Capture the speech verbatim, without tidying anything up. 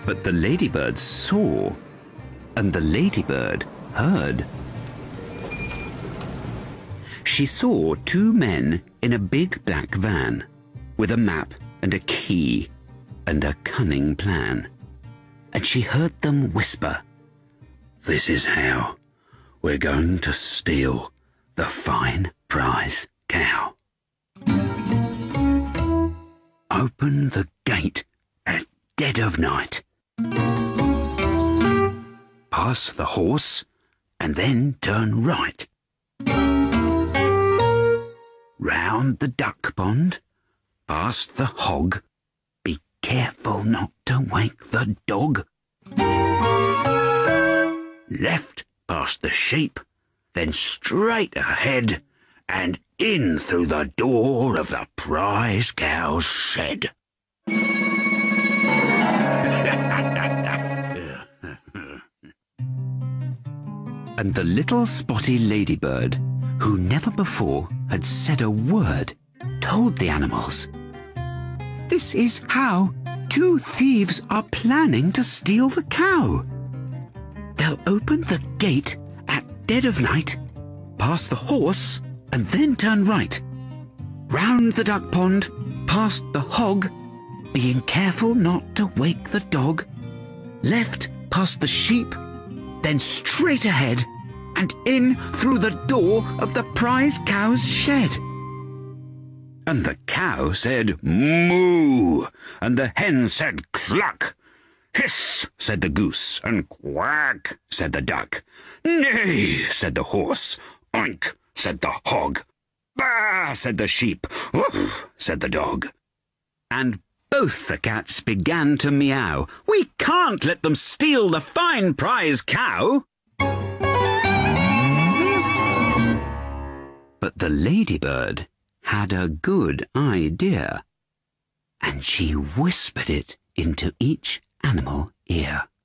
But the ladybird saw, and the ladybird heard. She saw two men in a big black van, with a map and a key and a cunning plan. And she heard them whisper, "This is how we're going to steal the fine prize cow. Open the gate at dead of night. Pass the horse and then turn right. Round the duck pond, past the hog. Be careful not to wake the dog. Left past the sheep, then straight ahead and in through the door of the prize cow's shed." And the little spotty ladybird, who never before had said a word, told the animals, "This is how two thieves are planning to steal the cow. They'll open the gate at dead of night, pass the horse, and then turn right. Round the duck pond, past the hog, being careful not to wake the dog. Left past the sheep, then straight ahead, and in through the door of the prize cow's shed." And the cow said, "Moo!" and the hen said, "Cluck!" "Hiss!" said the goose, and "Quack!" said the duck. "Neigh!" said the horse. "Oink!" said the hog. "Bah!" said the sheep. "Woof!" said the dog. And both the cats began to meow. "We can't let them steal the fine prize cow." But the ladybird had a good idea, and she whispered it into each animal ear.